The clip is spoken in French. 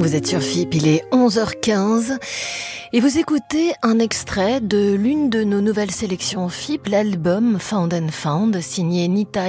Vous êtes sur FIP, il est 11h15 et vous écoutez un extrait de l'une de nos nouvelles sélections FIP, l'album Found and Found, signé Nita